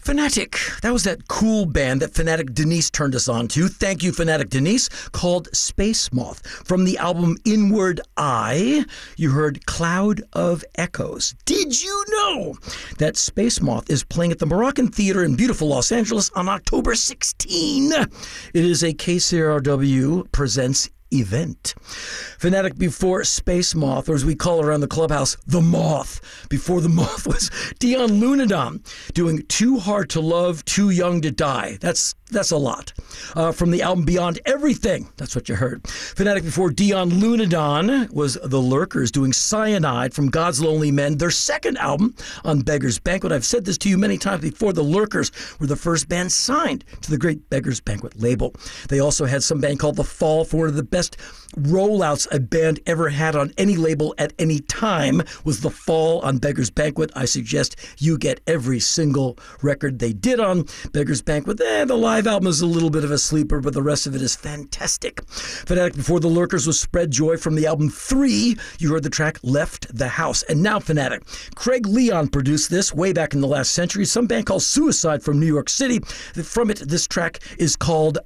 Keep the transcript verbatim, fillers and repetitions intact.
Fanatic. That was that cool band that Fanatic Denise turned us on to. Thank you, Fanatic Denise, called Space Moth. From the album Inward Eye, you heard Cloud of Echoes. Did you know that Space Moth is playing at the Moroccan Theater in beautiful Los Angeles on October sixteenth? It is a K C R W Presents event. Fanatic before Space Moth, or as we call it around the clubhouse, The Moth. Before The Moth was Dion Lunadon doing Too Hard to Love, Too Young to Die. That's that's a lot. Uh, from the album Beyond Everything. That's what you heard. Fanatic before Dion Lunadon was The Lurkers doing Cyanide from God's Lonely Men, their second album on Beggars Banquet. I've said this to you many times before. The Lurkers were the first band signed to the great Beggars Banquet label. They also had some band called The Fall for one of the best rollouts a band ever had on any label at any time was The Fall on Beggars Banquet. I suggest you get every single record they did on Beggars Banquet. Eh, the live album is a little bit of a sleeper, but the rest of it is fantastic. Fanatic before the Lurkers was Spread Joy from the album Three. You heard the track Left the House. And now Fanatic. Craig Leon produced this way back in the last century. Some band called Suicide from New York City. From it, this track is called